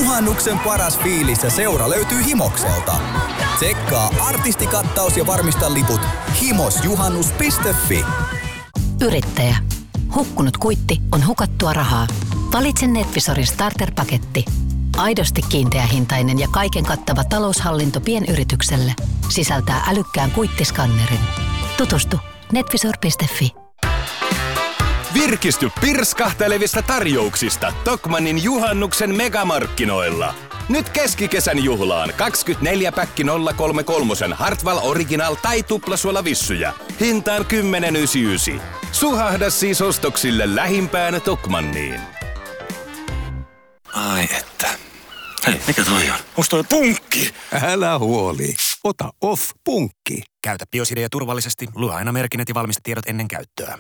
Juhannuksen paras fiilis ja seura löytyy Himokselta. Tsekkaa artistikattaus ja varmista liput himosjuhannus.fi. Yrittäjä. Hukkunut kuitti on hukattua rahaa. Valitse Netvisorin starterpaketti. Aidosti kiinteähintainen ja kaiken kattava taloushallinto pienyritykselle. Sisältää älykkään kuittiskannerin. Tutustu netvisor.fi. Virkisty pirskahtelevista tarjouksista Tokmannin juhannuksen megamarkkinoilla. Nyt keskikesän juhlaan 24-päkki 033 Hartwall Original tai tuplasuolavissyjä. Hintaan 10,99. Suhahda siis ostoksille lähimpään Tokmanniin. Ai että. Hei, mikä toi on? Onks toi punkki? Älä huoli. Ota Off-punkki. Käytä Biosidea turvallisesti. Lue aina merkinnät ja valmistetiedot ennen käyttöä.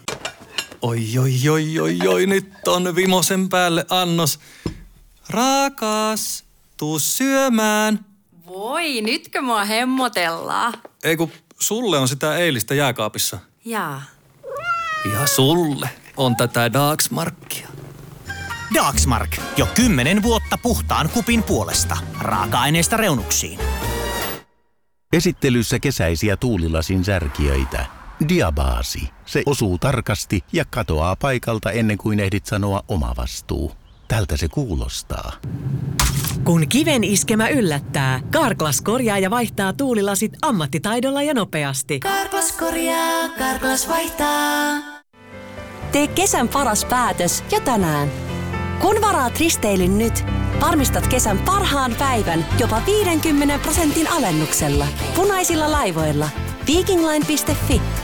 Oi, nyt on vimosen päälle annos. Rakas, tuu syömään. Voi, nytkö mua hemmotellaan? Ei kun sulle on sitä eilistä jääkaapissa. Jaa. Ja sulle on tätä Dagsmarkia. Dagsmark. Jo 10 vuotta puhtaan kupin puolesta. Raaka-aineista reunuksiin. Esittelyssä kesäisiä tuulilasin särkijöitä. Diabaasi. Se osuu tarkasti ja katoaa paikalta ennen kuin ehdit sanoa oma vastuu. Tältä se kuulostaa. Kun kiven iskemä yllättää, Carglass korjaa ja vaihtaa tuulilasit ammattitaidolla ja nopeasti. Carglass korjaa, Carglass vaihtaa. Tee kesän paras päätös jo tänään. Kun varaat risteilyn nyt, varmistat kesän parhaan päivän jopa 50% alennuksella. Punaisilla laivoilla. Vikingline.fi